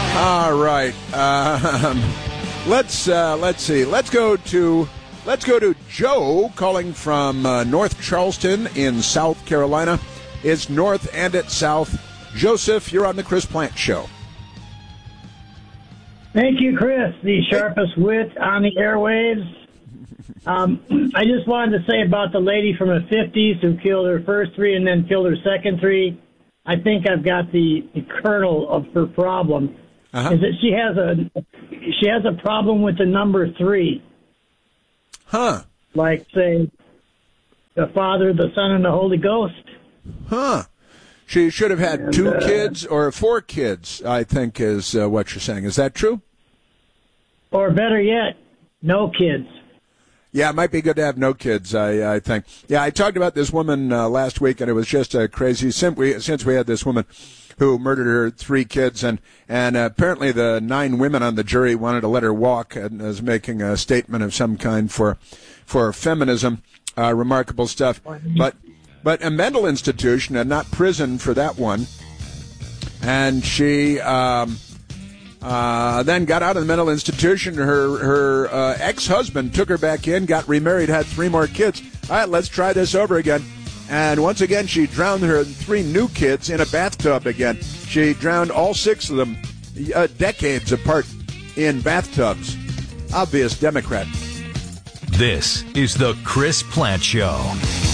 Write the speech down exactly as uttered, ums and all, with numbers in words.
All right. Um, let's uh, let's see. Let's go to let's go to Joe calling from uh, North Charleston in South Carolina. It's north and it's south. Joseph, you're on the Chris Plante Show. Thank you, Chris, the sharpest wit on the airwaves. Um, I just wanted to say about the lady from the fifties who killed her first three and then killed her second three. I think I've got the, the kernel of her problem. Uh-huh. Is that she has a she has a problem with the number three. Huh. Like, say, the Father, the Son, and the Holy Ghost. Huh. She should have had and, two uh, kids or four kids, I think is uh, what you're saying. Is that true? Or better yet, no kids. Yeah, it might be good to have no kids, I, I think. Yeah, I talked about this woman uh, last week, and it was just uh, crazy. Since we, since we had this woman who murdered her three kids, and, and uh, apparently the nine women on the jury wanted to let her walk and was making a statement of some kind for for feminism. Uh, remarkable stuff. But but a mental institution and not prison for that one. And she um, uh, then got out of the mental institution. Her, her uh, ex-husband took her back in, got remarried, had three more kids. All right, let's try this over again. And once again, she drowned her three new kids in a bathtub again. She drowned all six of them uh, decades apart in bathtubs. Obvious Democrat. This is the Chris Plante Show.